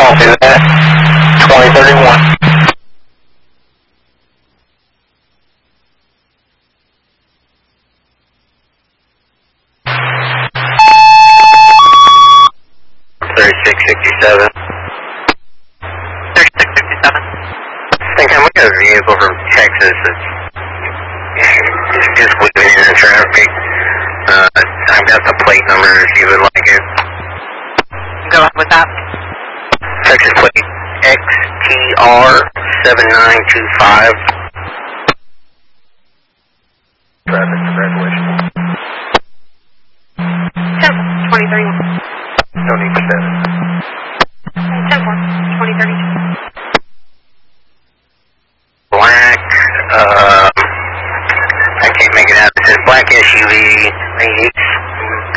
Copy that. 2031. $36.67. 36.57. Think we got a vehicle from Texas that's just within the traffic. I've got the plate number if you would like it. Go ahead with that. Texas plate XTR7925. Traffic, congratulations. 2031. No need for that.